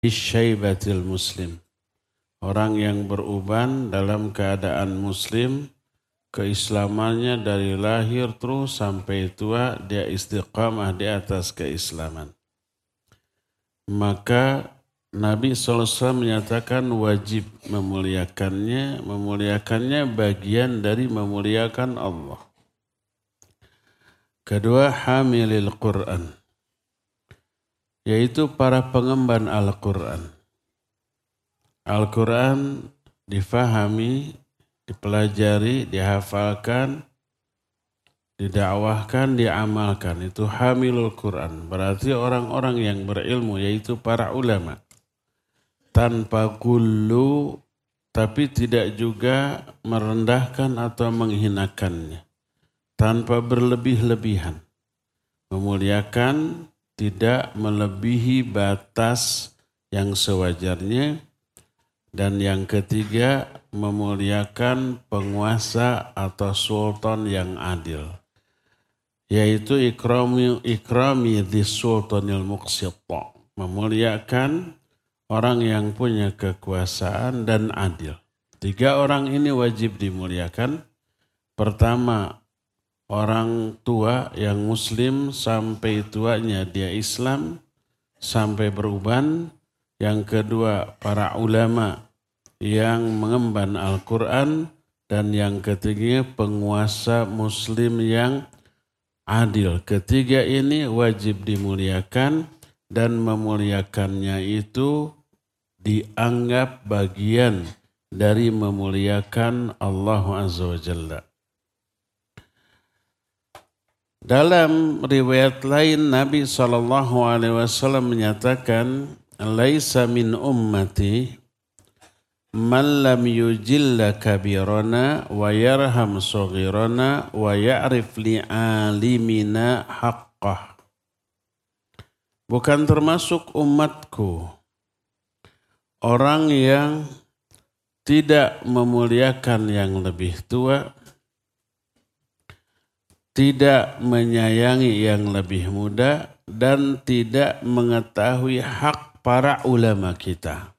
Syaibatil muslim. Orang yang beruban dalam keadaan muslim, keislamannya dari lahir terus sampai tua, dia istiqamah di atas keislaman. Maka Nabi SAW menyatakan wajib memuliakannya. Memuliakannya bagian dari memuliakan Allah. Kedua, hamilil Quran, yaitu para pengemban Al-Quran. Al-Quran difahami, dipelajari, dihafalkan, didakwahkan, diamalkan. Itu hamilul Quran. Berarti orang-orang yang berilmu, yaitu para ulama. Tanpa gulu, tapi tidak juga merendahkan atau menghinakannya. Tanpa berlebih-lebihan. Memuliakan, tidak melebihi batas yang sewajarnya. Dan yang ketiga, memuliakan penguasa atau sultan yang adil. Yaitu ikrami dhis sultanil muqsitta. Memuliakan orang yang punya kekuasaan dan adil. 3 orang ini wajib dimuliakan. Pertama, orang tua yang muslim sampai tuanya dia Islam, sampai beruban. Yang kedua, para ulama yang mengemban Al-Quran. Dan yang ketiga, penguasa muslim yang adil. Ketiga ini wajib dimuliakan, dan memuliakannya itu dianggap bagian dari memuliakan Allah Azza wa Jalla. Dalam riwayat lain Nabi SAW menyatakan, laisa min ummati man lam yujilla kabirana wa yarham saghirana wa ya'rif li'alimina haqqah. Bukan termasuk umatku orang yang tidak memuliakan yang lebih tua, tidak menyayangi yang lebih muda, dan tidak mengetahui hak para ulama kita.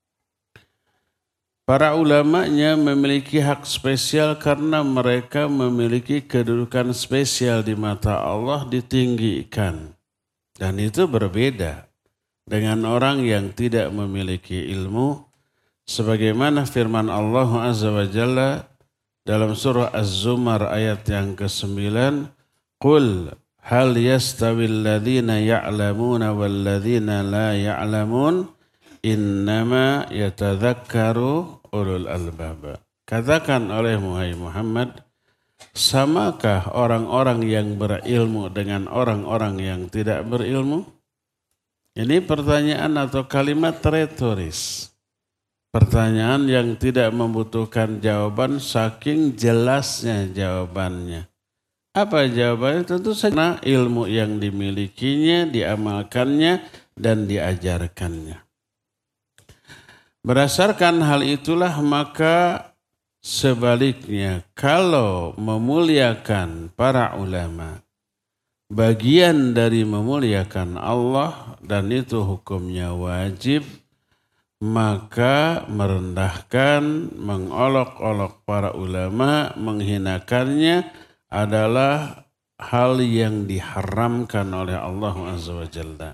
Para ulamanya memiliki hak spesial karena mereka memiliki kedudukan spesial di mata Allah, ditinggikan. Dan itu berbeda dengan orang yang tidak memiliki ilmu. Sebagaimana firman Allah Azza wa Jalla dalam surah Az-Zumar ayat yang ke-9, Qul hal yastawil ladhina ya'lamuna wal ladhina la ya'lamun innama yatadhakkaru ulul albab. Katakan oleh Muhammad, samakah orang-orang yang berilmu dengan orang-orang yang tidak berilmu? Ini pertanyaan atau kalimat retoris. Pertanyaan yang tidak membutuhkan jawaban saking jelasnya jawabannya. Apa jawabannya? Tentu saja ilmu yang dimilikinya, diamalkannya, dan diajarkannya. Berdasarkan hal itulah maka sebaliknya kalau memuliakan para ulama bagian dari memuliakan Allah dan itu hukumnya wajib, maka merendahkan, mengolok-olok para ulama, menghinakannya adalah hal yang diharamkan oleh Allah Azza wa Jalla.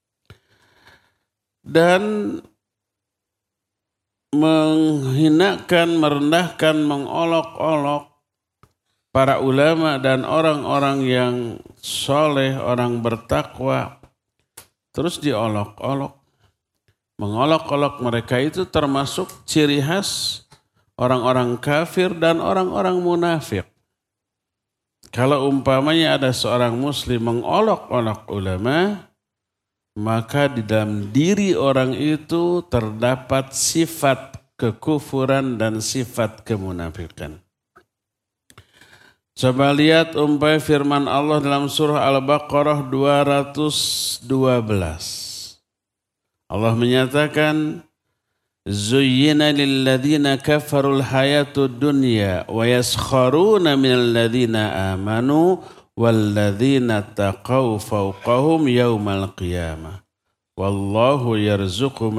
Dan menghinakan, merendahkan, mengolok-olok para ulama dan orang-orang yang soleh, orang bertakwa, terus diolok-olok. Mengolok-olok mereka itu termasuk ciri khas orang-orang kafir dan orang-orang munafik. Kalau umpamanya ada seorang muslim mengolok-olok ulama, maka di dalam diri orang itu terdapat sifat kekufuran dan sifat kemunafikan. Coba lihat umpamanya firman Allah dalam surah Al-Baqarah 212. Allah menyatakan, Zuyyina lilladhina kafarul hayatud dunya wa yaskharuna minal ladhina amanu walladzina taqaw fawqahum yaumal qiyamah. Wallahu yarzuqu